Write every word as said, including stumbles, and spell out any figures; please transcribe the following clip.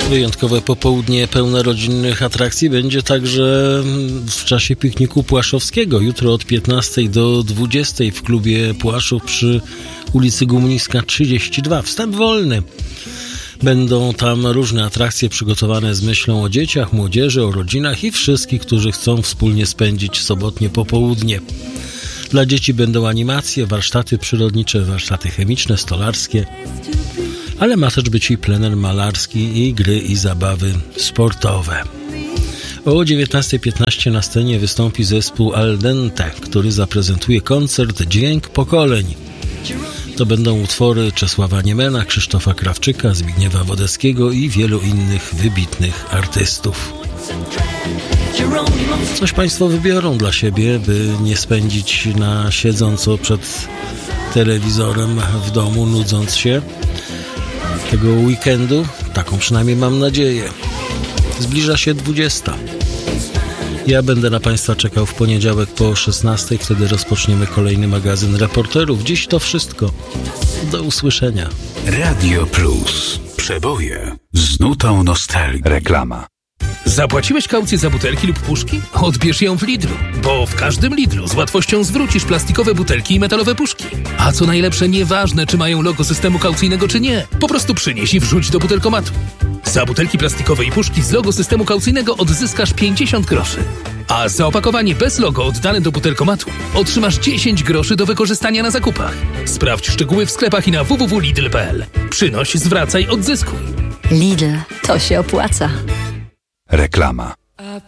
Wyjątkowe popołudnie pełne rodzinnych atrakcji będzie także w czasie pikniku płaszowskiego. Jutro od piętnastej do dwudziestej w klubie Płaszów przy ulicy Gumniska trzydzieści dwa. Wstęp wolny. Będą tam różne atrakcje przygotowane z myślą o dzieciach, młodzieży, o rodzinach i wszystkich, którzy chcą wspólnie spędzić sobotnie popołudnie. Dla dzieci będą animacje, warsztaty przyrodnicze, warsztaty chemiczne, stolarskie, ale ma też być i plener malarski, i gry, i zabawy sportowe. O dziewiętnasta piętnaście na scenie wystąpi zespół Al Dente, który zaprezentuje koncert Dźwięk Pokoleń. To będą utwory Czesława Niemena, Krzysztofa Krawczyka, Zbigniewa Wodeckiego i wielu innych wybitnych artystów. Coś Państwo wybiorą dla siebie, by nie spędzić na siedząco przed telewizorem w domu, nudząc się tego weekendu. Taką przynajmniej mam nadzieję. Zbliża się dwudziesta. Ja będę na Państwa czekał w poniedziałek po szesnastej, wtedy rozpoczniemy kolejny magazyn reporterów. Dziś to wszystko. Do usłyszenia. Radio Plus. Przeboje z nutą nostalgii. Reklama. Zapłaciłeś kaucję za butelki lub puszki? Odbierz ją w Lidlu, bo w każdym Lidlu z łatwością zwrócisz plastikowe butelki i metalowe puszki. A co najlepsze, nieważne czy mają logo systemu kaucyjnego czy nie, po prostu przynieś i wrzuć do butelkomatu. Za butelki plastikowe i puszki z logo systemu kaucyjnego odzyskasz pięćdziesiąt groszy. A za opakowanie bez logo oddane do butelkomatu otrzymasz dziesięć groszy do wykorzystania na zakupach. Sprawdź szczegóły w sklepach i na w w w kropka lidl kropka p l. Przynoś, zwracaj, odzyskuj. Lidl, to się opłaca. Reklama.